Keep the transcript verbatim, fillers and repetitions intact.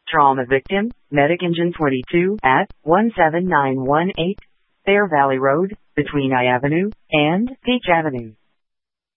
Trauma victim, Medic Engine twenty-two at one seven nine one eight, Bear Valley Road, between I Avenue and Peach Avenue.